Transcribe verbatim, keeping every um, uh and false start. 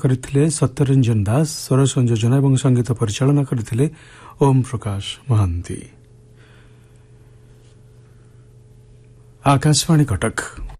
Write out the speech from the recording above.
କରିଥିଲେ ସତ୍ୟରଞ୍ଜନ ଦାସ, ସ୍ୱର ସଂଯୋଜନା ଏବଂ ସଙ୍ଗୀତ ପରିଚାଳନା କରିଥିଲେ ଓମ୍ ପ୍ରକାଶ ମହାନ୍ତି। आकाशवाणी कटक।